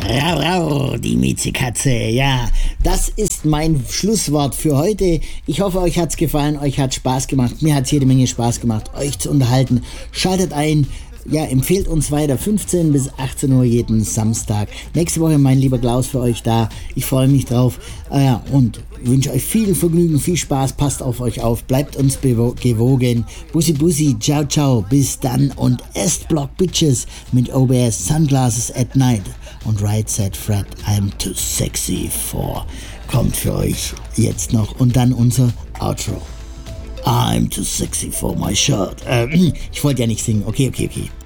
Rau, rau, die Miezekatze. Ja, das ist mein Schlusswort für heute. Ich hoffe, euch hat's gefallen, euch hat Spaß gemacht. Mir hat's jede Menge Spaß gemacht, euch zu unterhalten. Schaltet ein. Ja, empfehlt uns weiter. 15 bis 18 Uhr jeden Samstag. Nächste Woche mein lieber Klaus für euch da. Ich freue mich drauf. Und wünsche euch viel Vergnügen, viel Spaß. Passt auf euch auf. Bleibt uns gewogen. Bussi Bussi. Ciao, ciao. Bis dann. Und esst Block Bitches mit OBS Sunglasses at Night. Und Right Said Fred, I'm too sexy for. Kommt für euch jetzt noch. Und dann unser Outro. I'm too sexy for my shirt. Ich wollte ja nicht singen. Okay.